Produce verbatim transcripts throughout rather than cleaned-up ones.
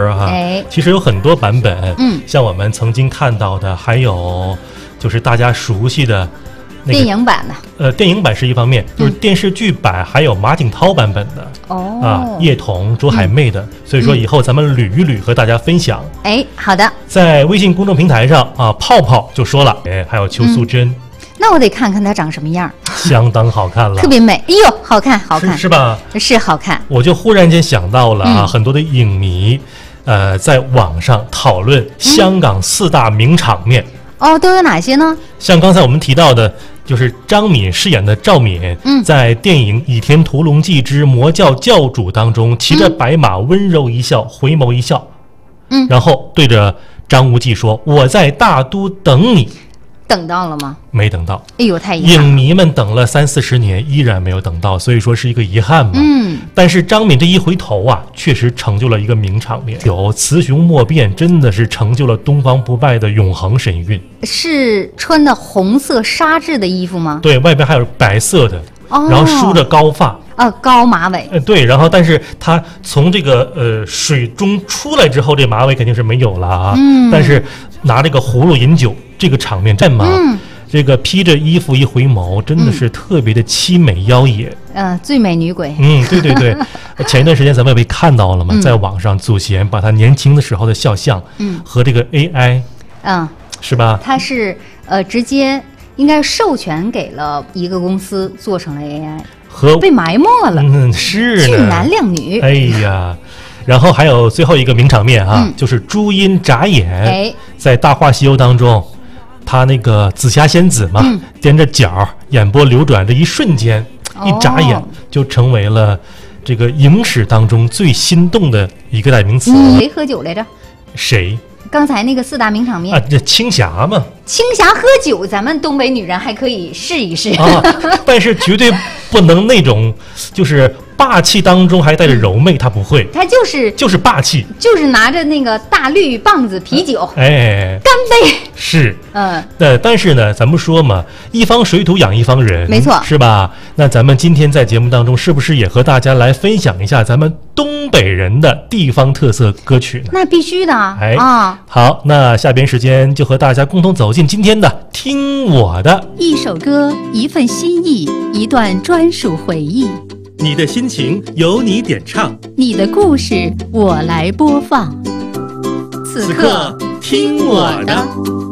歌哈、啊， 哎， 其实有很多版本， 嗯， 像我们曾经看到的，还有就是大家熟悉的。那个、 电影版的， 呃，电影版是一方面，就是电视剧版，嗯、还有马景涛版本的哦， 啊，叶童、周海媚的，嗯、所以说以后咱们捋一捋和大家分享。 哎，好的， 在微信公众平台上啊，泡泡就说了，哎，还有邱素贞、嗯， 那我得看看她长什么样， 相当好看了， 特别美，哎呦，好看，好看， 是, 是吧？ 是好看。 我就忽然间想到了啊， 嗯、 很多的影迷，呃，在网上讨论香港四大名场面。 嗯、哦，都有哪些呢？ 像刚才我们提到的。就是张敏饰演的赵敏， 嗯， 在电影《倚天屠龙记之魔教教主》当中，骑着白马，温柔一笑，回眸一笑， 嗯， 然后对着张无忌说：“我在大都等你。” 等到了吗？ 没等到。 哎呦，太遗憾了！ 影迷们等了三四十年，依然没有等到，所以说是一个遗憾嘛。 嗯， 但是张敏这一回头啊，确实成就了一个名场面。有雌雄莫辨，真的是成就了东方不败的永恒神韵。 是穿的红色纱质的衣服吗？ 对，外边还有白色的， 哦、 然后梳着高发。 呃，高马尾。 呃，对，然后但是他从这个呃水中出来之后，这马尾肯定是没有了啊。 嗯。 但是拿这个葫芦饮酒，这个场面战马， 嗯， 这个披着衣服一回眸，真的是特别的凄美妖冶。 嗯、呃，最美女鬼。 嗯，对对对。前一段时间咱们也被看到了嘛， 嗯、 在网上祖贤把他年轻的时候的肖像， 嗯， 和这个 A I， 嗯， 是吧？ 他是呃直接应该授权给了一个公司做成了 A I。 和被埋没了， 嗯，是俊男靓女， 哎呀，然后还有最后一个名场面啊， 嗯、 就是朱茵眨眼， 哎， 在《大话西游》当中，她那个紫霞仙子嘛， 嗯、 踮着脚，眼波流转的一瞬间， 哦、 一眨眼就成为了这个影史当中最心动的一个代名词。 嗯、谁喝酒来着？ 谁？ 刚才那个四大名场面啊，这青霞嘛， 青霞喝酒，咱们东北女人还可以试一试啊，但是绝对不能那种就是霸气当中还带着柔媚，她不会， 她就是就是霸气， 就是拿着那个大绿棒子啤酒， 哎， 干杯， 是， 嗯， 对，但是呢，咱们说嘛，一方水土养一方人， 没错， 是吧？那咱们今天在节目当中，是不是也和大家来分享一下咱们东北人的地方特色歌曲呢？ 那必须的， 哎啊， 好，那下边时间就和大家共同走进今天的听我的。 一首歌，一份心意，一段专属回忆。 你的心情由你点唱， 你的故事我来播放。 此刻听我的。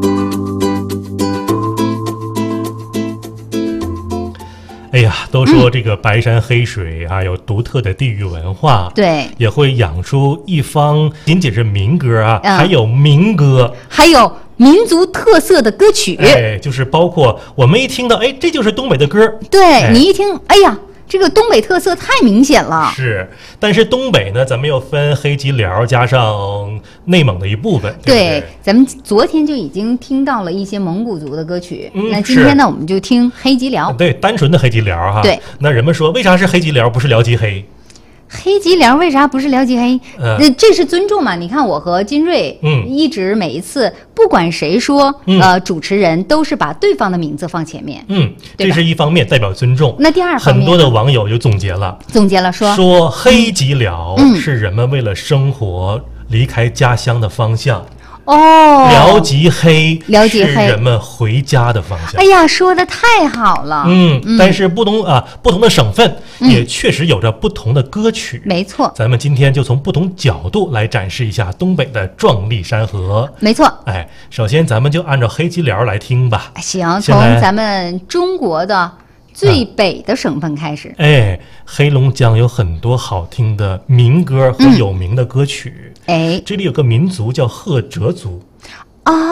哎呀，都说这个白山黑水啊，嗯、有独特的地域文化， 对， 也会养出一方仅仅是民歌啊， 嗯、 还有民歌， 还有民族特色的歌曲， 哎，就是包括我们一听到，哎，这就是东北的歌， 对、 哎、 你一听，哎呀。这个东北特色太明显了， 是，但是东北呢，咱们又分黑吉辽加上内蒙的一部分，对不对？ 对，咱们昨天就已经听到了一些蒙古族的歌曲， 嗯、 那今天呢，我们就听黑吉辽， 对，单纯的黑吉辽哈。 对， 那人们说，为啥是黑吉辽，不是辽吉黑？ 黑吉辽为啥不是辽吉黑？ 呃、 嗯，这是尊重嘛？你看我和金瑞， 嗯， 一直每一次不管谁说， 嗯、 呃，主持人都是把对方的名字放前面， 嗯，这是一方面代表尊重。 那第二方面， 很多的网友就总结了， 总结了说， 说黑吉辽嗯是人们为了生活离开家乡的方向。 哦， 辽吉黑， 辽吉黑是人们回家的方向。 哎呀，说的太好了。 嗯， 嗯但是不同啊，不同的省份也确实有着不同的歌曲。 嗯、没错， 咱们今天就从不同角度来展示一下东北的壮丽山河。 没错， 哎，首先咱们就按照黑吉辽来听吧。 行，从咱们中国的最北的省份开始。 啊、哎，黑龙江有很多好听的民歌和有名的歌曲。 嗯、哎， 这里有个民族叫赫哲族。 啊。